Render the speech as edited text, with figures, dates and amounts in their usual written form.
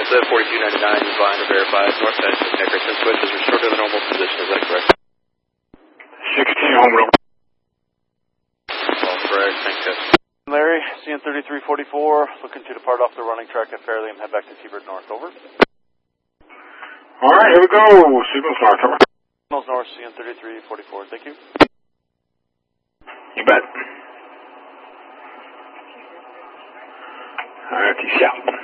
Delta 4299 is behind to verify north side of Nickerson switch is restored to the normal position, is that correct? 16 home room. All correct, thank you. Larry, CN 3344, looking to depart off the running track at Fairley and head back to T-Bird North, over. Alright, here we go. Signals north, over. Signals North, CN 3344, thank you. You bet. Alright, peace out.